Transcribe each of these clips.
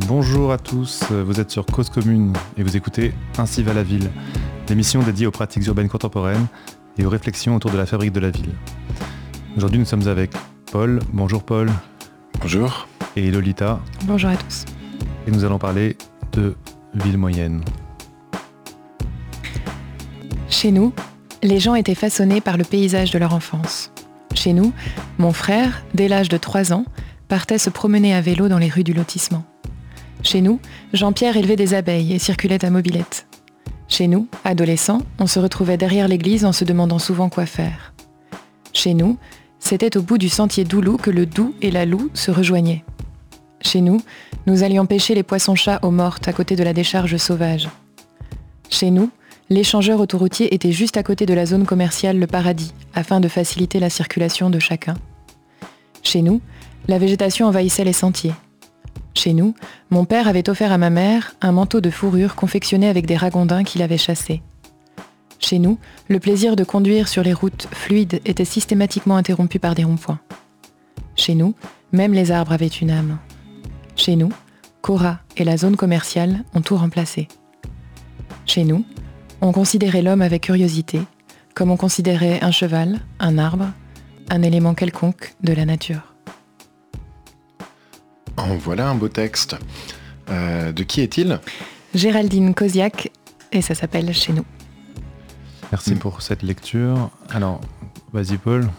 Bonjour à tous, vous êtes sur Cause Commune et vous écoutez Ainsi va la ville, l'émission dédiée aux pratiques urbaines contemporaines et aux réflexions autour de la fabrique de la ville. Aujourd'hui nous sommes avec Paul, bonjour Paul. Bonjour. Et Lolita. Bonjour à tous. Et nous allons parler de ville moyenne. Chez nous, les gens étaient façonnés par le paysage de leur enfance. Chez nous, mon frère, dès l'âge de 3 ans, partait se promener à vélo dans les rues du lotissement. Chez nous, Jean-Pierre élevait des abeilles et circulait à mobilette. Chez nous, adolescents, on se retrouvait derrière l'église en se demandant souvent quoi faire. Chez nous, c'était au bout du sentier Doulou que le Doubs et la Loue se rejoignaient. Chez nous, nous allions pêcher les poissons-chats aux mortes à côté de la décharge sauvage. Chez nous, l'échangeur autoroutier était juste à côté de la zone commerciale Le Paradis, afin de faciliter la circulation de chacun. Chez nous, la végétation envahissait les sentiers. Chez nous, mon père avait offert à ma mère un manteau de fourrure confectionné avec des ragondins qu'il avait chassés. Chez nous, le plaisir de conduire sur les routes fluides était systématiquement interrompu par des ronds-points. Chez nous, même les arbres avaient une âme. Chez nous, Cora et la zone commerciale ont tout remplacé. Chez nous, on considérait l'homme avec curiosité, comme on considérait un cheval, un arbre, un élément quelconque de la nature. En voilà un beau texte. De qui est-il ? Géraldine Koziak, et ça s'appelle Chez nous. Merci pour cette lecture. Alors, vas-y Paul.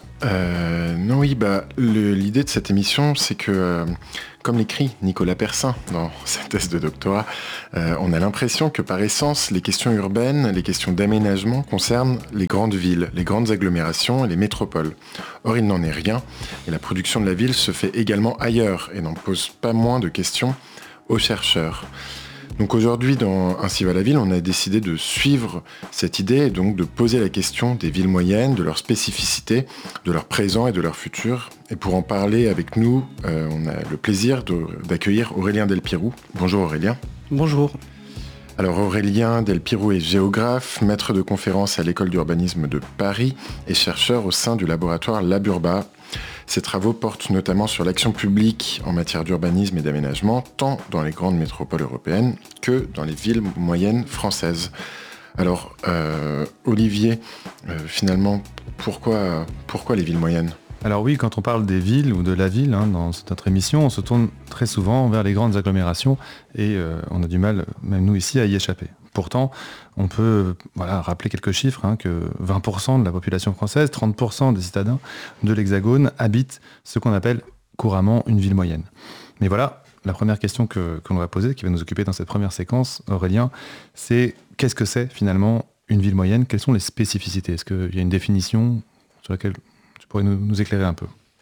L'idée de cette émission, c'est que, comme l'écrit Nicolas Persin dans sa thèse de doctorat, on a l'impression que par essence, les questions urbaines, les questions d'aménagement concernent les grandes villes, les grandes agglomérations et les métropoles. Or, il n'en est rien, et la production de la ville se fait également ailleurs, et n'en pose pas moins de questions aux chercheurs. Donc aujourd'hui, dans Ainsi va la ville, on a décidé de suivre cette idée et donc de poser la question des villes moyennes, de leurs spécificités, de leur présent et de leur futur. Et pour en parler avec nous, on a le plaisir d'accueillir Aurélien Delpirou. Bonjour Aurélien. Bonjour. Alors Aurélien Delpirou est géographe, maître de conférences à l'École d'urbanisme de Paris et chercheur au sein du laboratoire Laburba. Ses travaux portent notamment sur l'action publique en matière d'urbanisme et d'aménagement, tant dans les grandes métropoles européennes que dans les villes moyennes françaises. Alors, Olivier, finalement, pourquoi les villes moyennes ? Alors oui, quand on parle des villes ou de la ville, dans notre émission, on se tourne très souvent vers les grandes agglomérations et on a du mal, même nous ici, à y échapper. Pourtant, on peut rappeler quelques chiffres, que 20% de la population française, 30% des citadins de l'Hexagone habitent ce qu'on appelle couramment une ville moyenne. Mais voilà, la première question qu'on va poser, qui va nous occuper dans cette première séquence, Aurélien, c'est qu'est-ce que c'est finalement une ville moyenne ? Quelles sont les spécificités ? Est-ce qu'il y a une définition sur laquelle tu pourrais nous éclairer un peu ?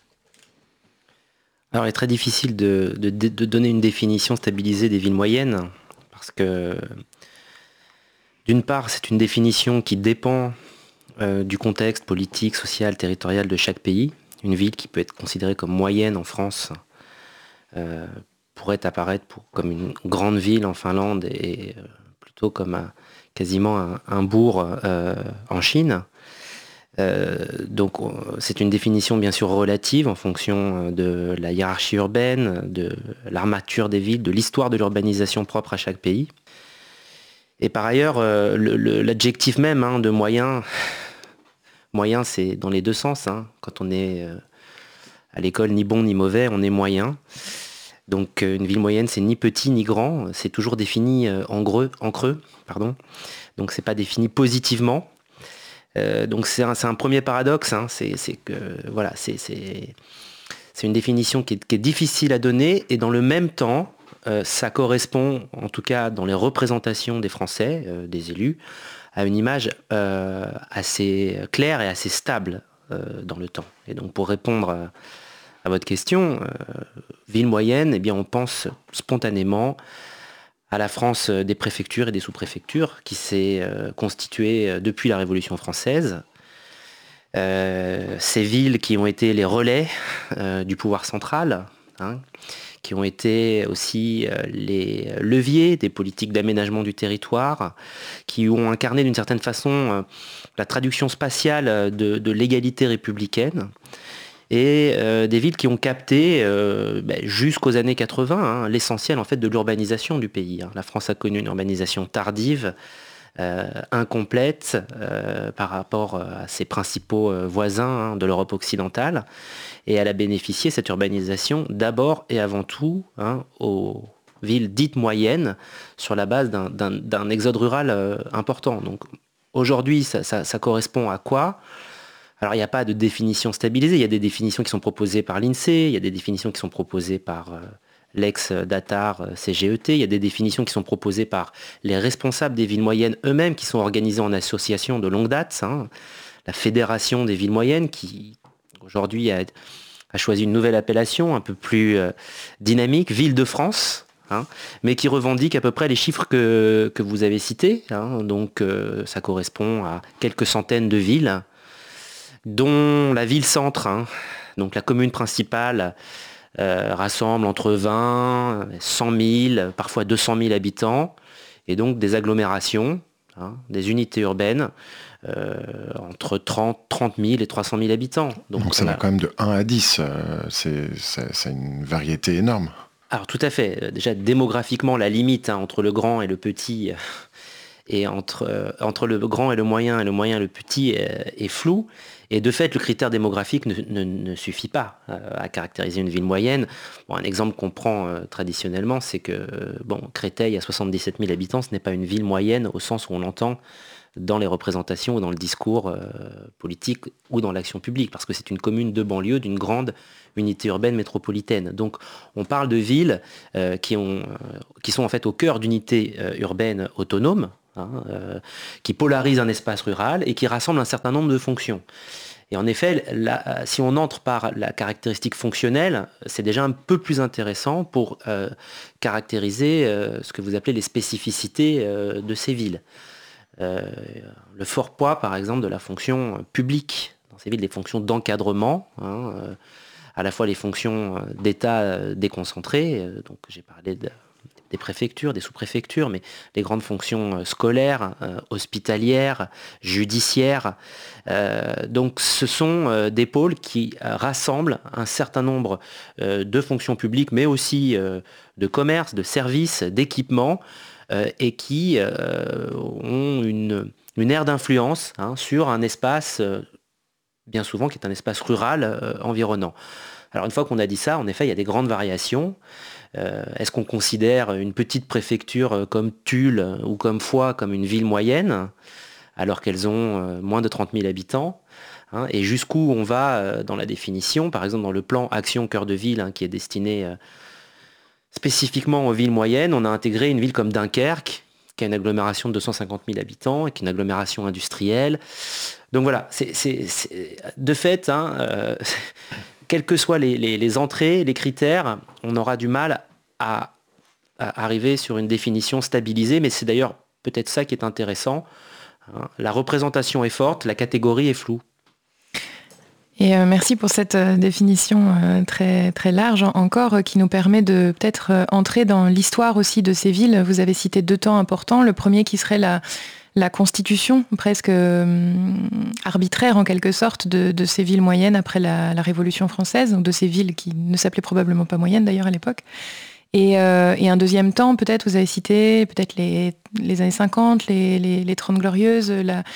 Alors, il est très difficile de donner une définition stabilisée des villes moyennes, parce que d'une part, c'est une définition qui dépend du contexte politique, social, territorial de chaque pays. Une ville qui peut être considérée comme moyenne en France pourrait apparaître comme une grande ville en Finlande et plutôt comme quasiment un bourg en Chine. Donc c'est une définition bien sûr relative en fonction de la hiérarchie urbaine, de l'armature des villes, de l'histoire de l'urbanisation propre à chaque pays. Et par ailleurs, l'adjectif même de moyen c'est dans les deux sens. Quand on est à l'école ni bon ni mauvais, on est moyen. Donc une ville moyenne, c'est ni petit ni grand, c'est toujours défini en creux. Donc c'est pas défini positivement. Donc c'est un premier paradoxe, c'est une définition qui est difficile à donner et dans le même temps, ça correspond, en tout cas dans les représentations des Français, des élus, à une image assez claire et assez stable dans le temps. Et donc pour répondre à votre question, ville moyenne, eh bien on pense spontanément à la France des préfectures et des sous-préfectures qui s'est constituée depuis la Révolution française. Ces villes qui ont été les relais du pouvoir central, qui ont été aussi les leviers des politiques d'aménagement du territoire, qui ont incarné d'une certaine façon la traduction spatiale de l'égalité républicaine et des villes qui ont capté jusqu'aux années 80 l'essentiel en fait de l'urbanisation du pays. La France a connu une urbanisation tardive, incomplète par rapport à ses principaux voisins de l'Europe occidentale, et elle a bénéficié, cette urbanisation, d'abord et avant tout aux villes dites moyennes, sur la base d'un exode rural important. Donc aujourd'hui, ça correspond à quoi ? Alors il n'y a pas de définition stabilisée, il y a des définitions qui sont proposées par l'INSEE, il y a des définitions qui sont proposées par l'ex-Datar CGET, il y a des définitions qui sont proposées par les responsables des villes moyennes eux-mêmes, qui sont organisés en association de longue date, la Fédération des villes moyennes, qui aujourd'hui a choisi une nouvelle appellation un peu plus dynamique, Ville de France, mais qui revendique à peu près les chiffres que vous avez cités. Donc ça correspond à quelques centaines de villes, dont la ville-centre, donc la commune principale, rassemble entre 20, 100 000, parfois 200 000 habitants, et donc des agglomérations, des unités urbaines, entre 30 000 et 300 000 habitants. Donc ça va quand même de 1 à 10, c'est une variété énorme. Alors tout à fait. Déjà démographiquement, la limite entre le grand et le petit, et entre le grand et le moyen et le petit est floue. Et de fait, le critère démographique ne suffit pas à caractériser une ville moyenne. Un exemple qu'on prend traditionnellement, c'est que Créteil a 77 000 habitants, ce n'est pas une ville moyenne au sens où on l'entend dans les représentations ou dans le discours politique ou dans l'action publique, parce que c'est une commune de banlieue d'une grande unité urbaine métropolitaine. Donc on parle de villes qui sont en fait au cœur d'unités urbaines autonomes, qui polarisent un espace rural et qui rassemblent un certain nombre de fonctions. Et en effet, si on entre par la caractéristique fonctionnelle, c'est déjà un peu plus intéressant pour caractériser ce que vous appelez les spécificités de ces villes. Le fort poids, par exemple, de la fonction publique dans ces villes, les fonctions d'encadrement, à la fois les fonctions d'État déconcentrées, donc j'ai parlé des préfectures, des sous-préfectures, mais les grandes fonctions scolaires, hospitalières, judiciaires. Donc ce sont des pôles qui rassemblent un certain nombre de fonctions publiques, mais aussi de commerce, de services, d'équipements, et qui ont une aire d'influence sur un espace, bien souvent, qui est un espace rural environnant. Alors une fois qu'on a dit ça, en effet, il y a des grandes variations. Est-ce qu'on considère une petite préfecture comme Tulle ou comme Foix comme une ville moyenne, alors qu'elles ont moins de 30 000 habitants, et jusqu'où on va dans la définition, par exemple dans le plan Action Cœur de Ville, qui est destiné spécifiquement aux villes moyennes, on a intégré une ville comme Dunkerque, qui a une agglomération de 250 000 habitants, et qui est une agglomération industrielle. Donc voilà, de fait, quelles que soient les entrées, les critères, on aura du mal à arriver sur une définition stabilisée, mais c'est d'ailleurs peut-être ça qui est intéressant. La représentation est forte, la catégorie est floue. Et merci pour cette définition très, très large encore, qui nous permet de peut-être entrer dans l'histoire aussi de ces villes. Vous avez cité 2 temps importants. Le premier qui serait la constitution presque arbitraire en quelque sorte de ces villes moyennes après la Révolution française, donc de ces villes qui ne s'appelaient probablement pas moyennes d'ailleurs à l'époque. Et un deuxième temps, peut-être, vous avez cité peut-être les années 50, les 30 glorieuses,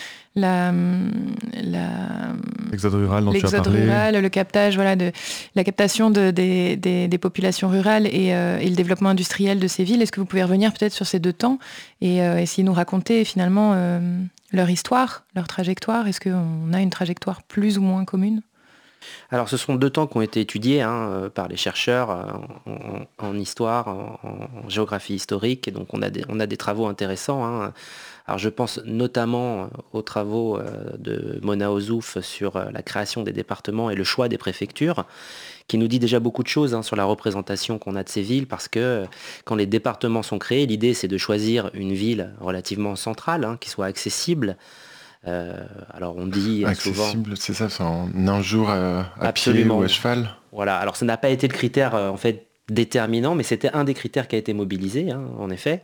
l'exode rural dont tu as parlé. Le captage, la captation des populations rurales et le développement industriel de ces villes. Est-ce que vous pouvez revenir peut-être sur ces 2 temps et essayer de nous raconter finalement leur histoire, leur trajectoire? Est-ce qu'on a une trajectoire plus ou moins commune? Alors ce sont 2 temps qui ont été étudiés par les chercheurs en histoire, en géographie historique, et donc on a des travaux intéressants. Alors je pense notamment aux travaux de Mona Ozouf sur la création des départements et le choix des préfectures, qui nous dit déjà beaucoup de choses sur la représentation qu'on a de ces villes, parce que quand les départements sont créés, l'idée c'est de choisir une ville relativement centrale, qui soit accessible. Alors on dit accessible, c'est ça, c'est en un jour à pied ou à cheval. Voilà, alors ça n'a pas été le critère en fait déterminant, mais c'était un des critères qui a été mobilisé, en effet.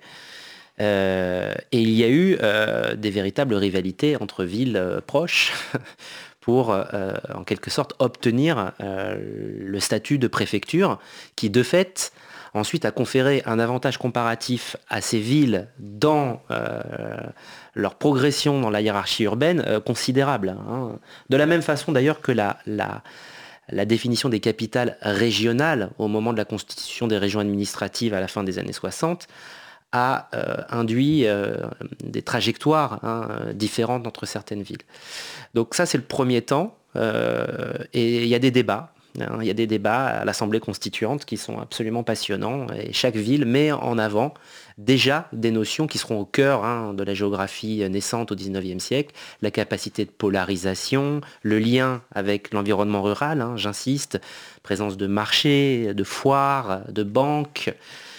Et il y a eu des véritables rivalités entre villes proches pour, en quelque sorte, obtenir le statut de préfecture qui, de fait, ensuite a conféré un avantage comparatif à ces villes dans leur progression dans la hiérarchie urbaine considérable. De la même façon d'ailleurs que la définition des capitales régionales au moment de la constitution des régions administratives à la fin des années 60 a induit des trajectoires différentes entre certaines villes. Donc ça, c'est le premier temps. Et il y a des débats. Il y a des débats à l'Assemblée constituante qui sont absolument passionnants. Et chaque ville met en avant déjà des notions qui seront au cœur de la géographie naissante au XIXe siècle. La capacité de polarisation, le lien avec l'environnement rural, j'insiste, présence de marchés, de foires, de banques.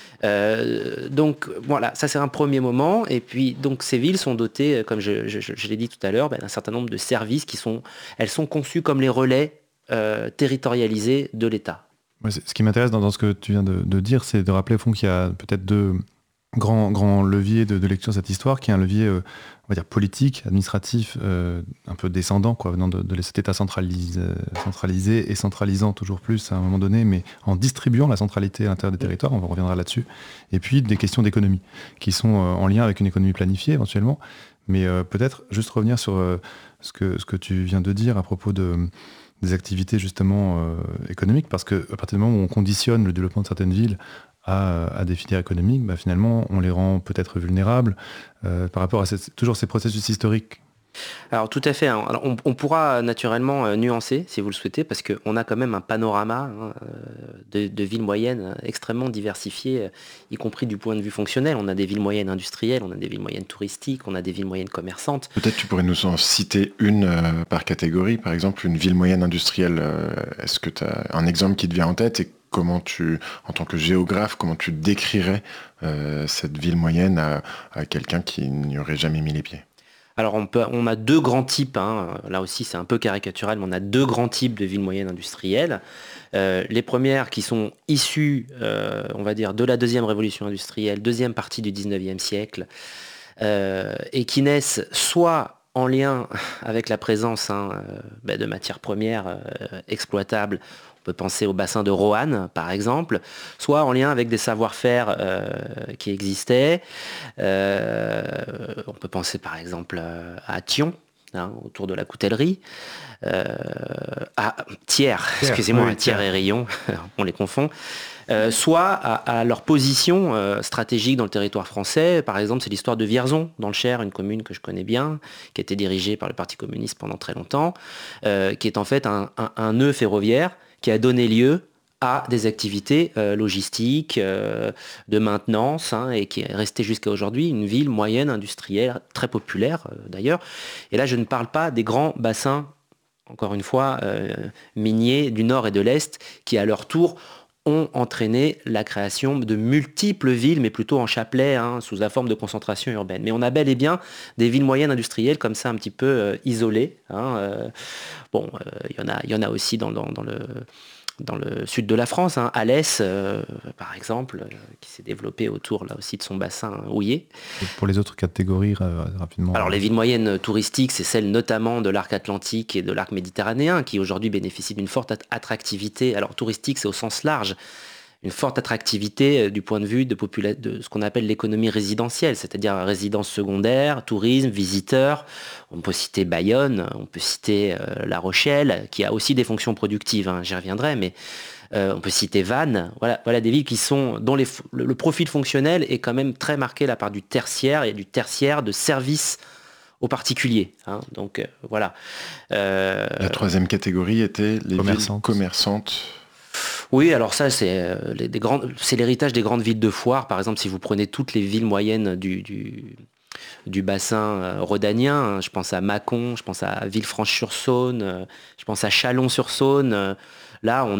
Donc voilà, ça c'est un premier moment. Et puis donc ces villes sont dotées, comme je l'ai dit tout à l'heure, d'un certain nombre de services elles sont conçues comme les relais territorialisés de l'État. Ouais, ce qui m'intéresse dans ce que tu viens de dire, c'est de rappeler au fond qu'il y a peut-être deux grands leviers de lecture de cette histoire, qui est un levier on va dire politique, administratif, un peu descendant, quoi, venant de cet État centralisé et centralisant toujours plus à un moment donné, mais en distribuant la centralité à l'intérieur des territoires, on reviendra là-dessus. Et puis des questions d'économie, qui sont en lien avec une économie planifiée éventuellement, mais peut-être juste revenir sur ce que tu viens de dire à propos des activités justement économiques, parce qu'à partir du moment où on conditionne le développement de certaines villes à des filières économiques, finalement on les rend peut-être vulnérables par rapport à toujours ces processus historiques. Alors tout à fait, alors, on pourra naturellement nuancer si vous le souhaitez, parce qu'on a quand même un panorama de villes moyennes extrêmement diversifiées, y compris du point de vue fonctionnel. On a des villes moyennes industrielles, on a des villes moyennes touristiques, on a des villes moyennes commerçantes. Peut-être tu pourrais nous en citer une par catégorie, par exemple une ville moyenne industrielle. Est-ce que tu as un exemple qui te vient en tête et comment en tant que géographe, comment tu décrirais cette ville moyenne à quelqu'un qui n'y aurait jamais mis les pieds ? Alors on a deux grands types, là aussi c'est un peu caricatural, mais on a deux grands types de villes moyennes industrielles. Les premières qui sont issues, on va dire, de la deuxième révolution industrielle, deuxième partie du 19e siècle, et qui naissent soit en lien avec la présence de matières premières exploitables. On peut penser au bassin de Roanne, par exemple, soit en lien avec des savoir-faire qui existaient. On peut penser, par exemple, à Thion, autour de la coutellerie, à Thiers, excusez-moi, à Thiers et Riom, on les confond. Soit à leur position stratégique dans le territoire français. Par exemple, c'est l'histoire de Vierzon, dans le Cher, une commune que je connais bien, qui a été dirigée par le Parti communiste pendant très longtemps, qui est en fait un nœud ferroviaire qui a donné lieu à des activités logistiques, de maintenance, et qui est restée jusqu'à aujourd'hui une ville moyenne industrielle, très populaire d'ailleurs. Et là, je ne parle pas des grands bassins, encore une fois, miniers du nord et de l'est, qui à leur tour ont entraîné la création de multiples villes, mais plutôt en chapelet, sous la forme de concentration urbaine. Mais on a bel et bien des villes moyennes industrielles comme ça, un petit peu isolées. Il y en a aussi dans le sud de la France, Alès, par exemple, qui s'est développé autour là aussi de son bassin houillé. Et pour les autres catégories, rapidement. Alors les villes moyennes touristiques, c'est celles notamment de l'arc atlantique et de l'arc méditerranéen, qui aujourd'hui bénéficient d'une forte attractivité. Alors touristique, c'est au sens large. Une forte attractivité du point de vue de ce qu'on appelle l'économie résidentielle, c'est-à-dire résidence secondaire, tourisme, visiteurs. On peut citer Bayonne, on peut citer La Rochelle, qui a aussi des fonctions productives, j'y reviendrai, mais on peut citer Vannes. Voilà des villes dont le profil fonctionnel est quand même très marqué là, par du tertiaire et du tertiaire de services aux particuliers. Donc voilà. La troisième catégorie était les villes commerçantes. Oui, alors ça, c'est l'héritage des grandes villes de foire. Par exemple, si vous prenez toutes les villes moyennes du bassin rhodanien, je pense à Mâcon, je pense à Villefranche-sur-Saône, je pense à Chalon-sur-Saône. Là, on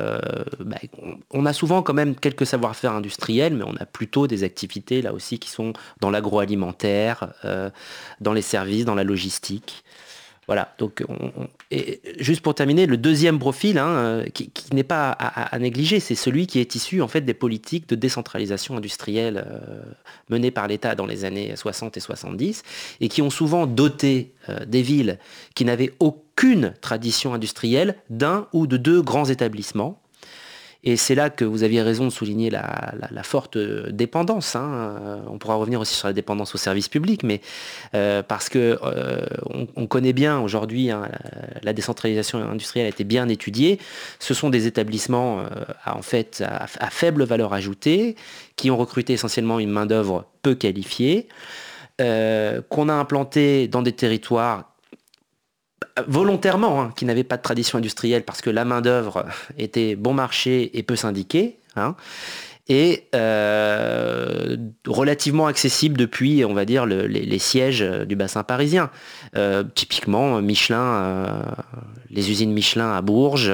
a souvent quand même quelques savoir-faire industriels, mais on a plutôt des activités là aussi qui sont dans l'agroalimentaire, dans les services, dans la logistique. Voilà, donc et juste pour terminer, le deuxième profil qui n'est pas à négliger, c'est celui qui est issu en fait des politiques de décentralisation industrielle menées par l'État dans les années 60 et 70 et qui ont souvent doté des villes qui n'avaient aucune tradition industrielle d'un ou de deux grands établissements. Et c'est là que vous aviez raison de souligner la forte dépendance. On pourra revenir aussi sur la dépendance au service public, mais parce que on connaît bien aujourd'hui, la décentralisation industrielle a été bien étudiée. Ce sont des établissements à faible valeur ajoutée, qui ont recruté essentiellement une main-d'œuvre peu qualifiée, qu'on a implanté dans des territoires volontairement, qui n'avaient pas de tradition industrielle parce que la main-d'œuvre était bon marché et peu syndiquée, et relativement accessible depuis, on va dire, les sièges du bassin parisien. Typiquement, Michelin, les usines Michelin à Bourges,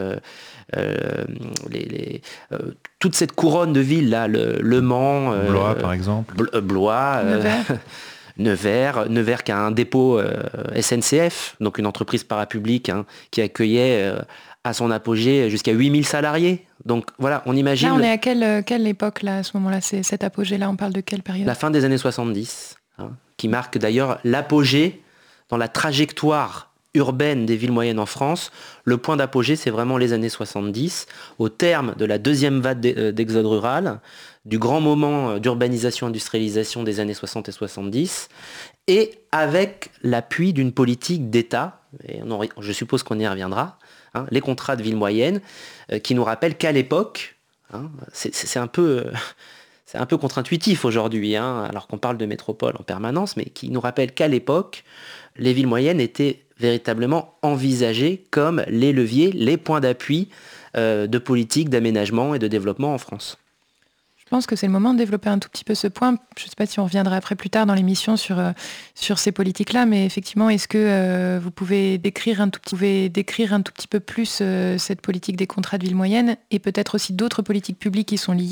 toute cette couronne de villes, là, Le Mans, Blois par exemple. Blois, Nevers qui a un dépôt SNCF, donc une entreprise parapublique qui accueillait à son apogée jusqu'à 8000 salariés. Donc voilà, on imagine... Là, on est à quelle époque, là, à ce moment-là, c'est cet apogée-là, on parle de quelle période ? La fin des années 70, qui marque d'ailleurs l'apogée dans la trajectoire urbaine des villes moyennes en France. Le point d'apogée, c'est vraiment les années 70, au terme de la deuxième vague d'exode rural, du grand moment d'urbanisation-industrialisation des années 60 et 70, et avec l'appui d'une politique d'État, et je suppose qu'on y reviendra, les contrats de ville moyenne, qui nous rappellent qu'à l'époque, c'est un peu contre-intuitif aujourd'hui, alors qu'on parle de métropole en permanence, mais qui nous rappelle qu'à l'époque, les villes moyennes étaient véritablement envisagées comme les leviers, les points d'appui de politique d'aménagement et de développement en France. Je pense que c'est le moment de développer un tout petit peu ce point. Je ne sais pas si on reviendra après plus tard dans l'émission sur ces politiques-là, mais effectivement, est-ce que vous pouvez décrire un tout petit peu plus cette politique des contrats de ville moyenne et peut-être aussi d'autres politiques publiques qui sont liées